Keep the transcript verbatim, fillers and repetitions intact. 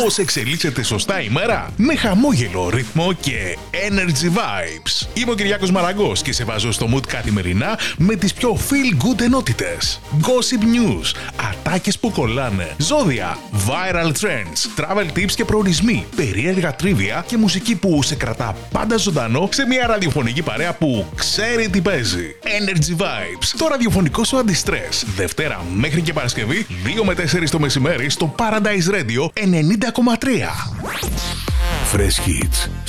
Πώς εξελίσσεται σωστά η μέρα? Με χαμόγελο, ρυθμό και energy vibes. Είμαι ο Κυριάκος Μαραγκός και σε βάζω στο mood καθημερινά με τις πιο feel good ενότητες. Gossip news, ατάκες που κολλάνε, ζώδια, viral trends, travel tips και προορισμοί, περίεργα trivia και μουσική που σε κρατά πάντα ζωντανό σε μια ραδιοφωνική παρέα που ξέρει τι παίζει. Energy vibes, το ραδιοφωνικό σου αντιστρες. Δευτέρα μέχρι και Παρασκευή, δύο με τέσσερις το μεσημέρι στο Paradise Radio ενενήντα κόμμα τρία. Fresh Hits.